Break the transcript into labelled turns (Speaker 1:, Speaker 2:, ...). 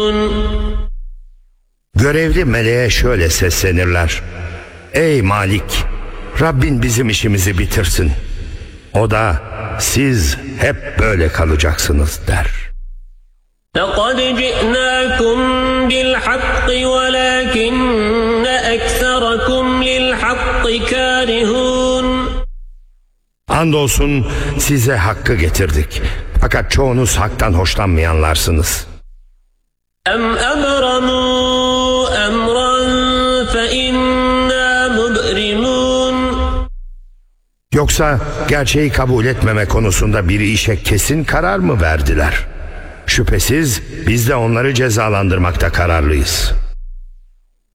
Speaker 1: Görevli meleğe şöyle seslenirler: ey Malik, Rabbin bizim işimizi bitirsin. O da siz hep böyle kalacaksınız der.
Speaker 2: لَقَدْ جِئْنَاكُمْ بِالْحَقِّ وَلَكِنَّ أَكْثَرَكُمْ لِلْحَقِّ كَارِهُونَ.
Speaker 1: Andolsun size hakkı getirdik. Fakat çoğunuz haktan hoşlanmayanlarsınız.
Speaker 2: اَمْ أَبْرَمُوا أَمْرًا فَإِنَّا مُبْرِمُونَ.
Speaker 1: Yoksa gerçeği kabul etmeme konusunda bir işe kesin karar mı verdiler? Şüphesiz biz de onları cezalandırmakta kararlıyız.